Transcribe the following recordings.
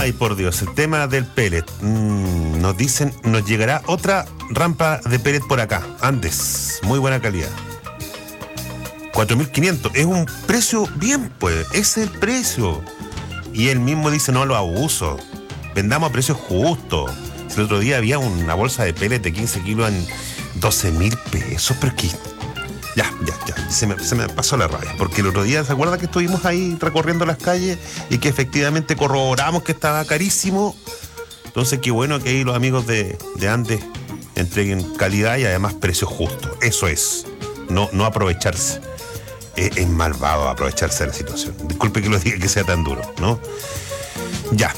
Ay, por Dios, el tema del pellet. Nos dicen, nos llegará otra rampa de pellet por acá. Andes, muy buena calidad. 4.500, es un precio bien, pues, ese es el precio. Y él mismo dice, no lo abuso, vendamos a precios justos. Si el otro día había una bolsa de pellet de 15 kilos en 12.000 pesos, pero que... Ya, se me pasó la rabia, porque el otro día, ¿se acuerda que estuvimos ahí recorriendo las calles y que efectivamente corroboramos que estaba carísimo? Entonces, qué bueno que ahí los amigos de Andes entreguen calidad y además precios justos. Eso es, no aprovecharse. Es malvado aprovecharse de la situación. Disculpe que lo diga que sea tan duro, ¿no? Ya.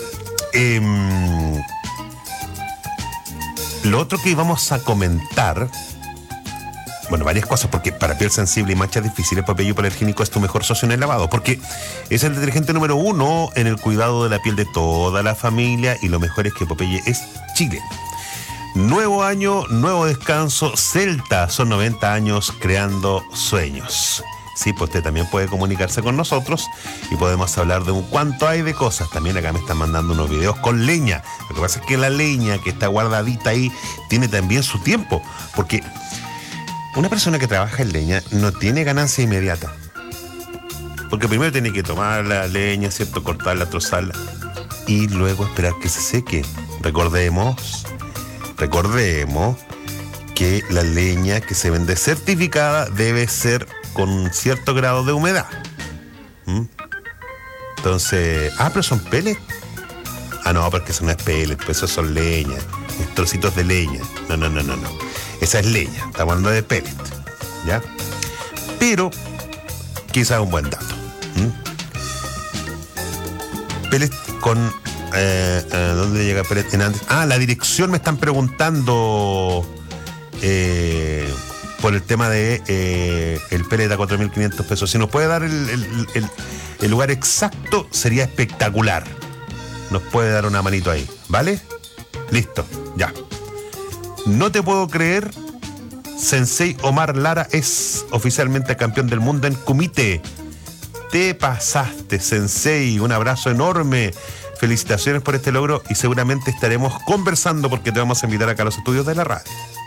Lo otro que íbamos a comentar... Bueno, varias cosas, porque para piel sensible y manchas difíciles, Popeye Hipoalergénico es tu mejor socio en el lavado, porque es el detergente número 1 en el cuidado de la piel de toda la familia, y lo mejor es que Popeye es Chile. Nuevo año, nuevo descanso, Celta, son 90 años creando sueños. Sí, pues usted también puede comunicarse con nosotros y podemos hablar de un cuanto hay de cosas. También acá me están mandando unos videos con leña. Lo que pasa es que la leña que está guardadita ahí tiene también su tiempo, porque... Una persona que trabaja en leña no tiene ganancia inmediata. Porque primero tiene que tomar la leña, ¿cierto? Cortarla, trozarla. Y luego esperar que se seque. Recordemos que la leña que se vende certificada debe ser con un cierto grado de humedad. Entonces... pero son pellets. No, porque eso no es pellet, pues eso son leña. Trocitos de leña. No. Esa es leña, estamos hablando de pellet, ¿ya? Pero, quizás un buen dato. Pellet con... ¿dónde llega pellet en Andes? La dirección me están preguntando por el tema de el pellet a 4.500 pesos. Si nos puede dar el lugar exacto, sería espectacular. Nos puede dar una manito ahí, ¿vale? Listo, ya. No te puedo creer, Sensei Omar Lara es oficialmente campeón del mundo en Kumite. Te pasaste, Sensei, un abrazo enorme. Felicitaciones por este logro y seguramente estaremos conversando porque te vamos a invitar acá a los estudios de la radio.